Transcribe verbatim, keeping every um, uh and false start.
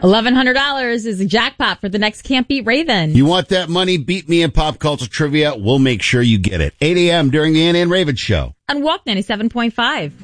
eleven hundred dollars is a jackpot for the next Can't Beat Raven. You want that money? Beat me in pop culture trivia. We'll make sure you get it. eight a.m. during the Ann and Raven Show. On Walk ninety-seven point five.